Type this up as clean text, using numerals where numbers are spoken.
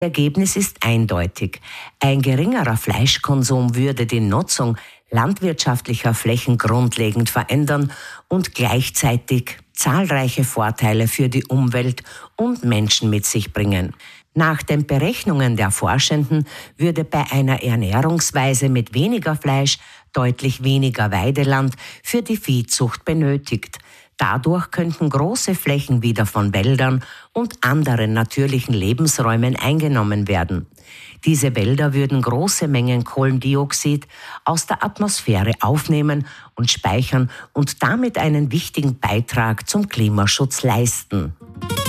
Ergebnis ist eindeutig. Ein geringerer Fleischkonsum würde die Nutzung landwirtschaftlicher Flächen grundlegend verändern und gleichzeitig zahlreiche Vorteile für die Umwelt und Menschen mit sich bringen. Nach den Berechnungen der Forschenden würde bei einer Ernährungsweise mit weniger Fleisch deutlich weniger Weideland für die Viehzucht benötigt. Dadurch könnten große Flächen wieder von Wäldern und anderen natürlichen Lebensräumen eingenommen werden. Diese Wälder würden große Mengen Kohlendioxid aus der Atmosphäre aufnehmen und speichern und damit einen wichtigen Beitrag zum Klimaschutz leisten.